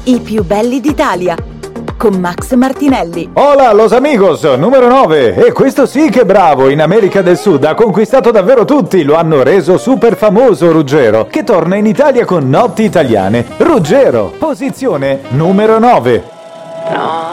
I più belli d'Italia, con Max Martinelli. Hola los amigos, numero 9. E questo sì che bravo, in America del Sud ha conquistato davvero tutti, lo hanno reso super famoso Ruggero, che torna in Italia con Notti Italiane. Ruggero, posizione numero 9. No